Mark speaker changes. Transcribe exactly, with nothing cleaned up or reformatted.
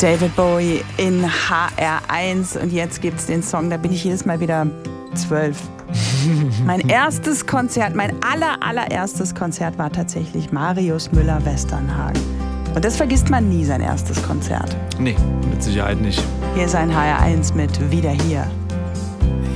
Speaker 1: David Bowie in H R eins und jetzt gibt's den Song, da bin ich jedes Mal wieder zwölf. Mein erstes Konzert, mein aller, allererstes Konzert war tatsächlich Marius Müller-Westernhagen. Und das vergisst man nie, sein erstes Konzert.
Speaker 2: Nee, mit Sicherheit nicht.
Speaker 1: Hier ist ein H R eins mit Wieder hier.